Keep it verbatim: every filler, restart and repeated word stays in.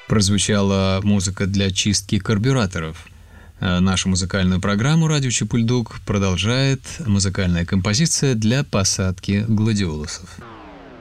Прозвучала музыка для чистки карбюраторов. Нашу музыкальную программу «Радио Чепульдук» продолжает музыкальная композиция для посадки гладиолусов.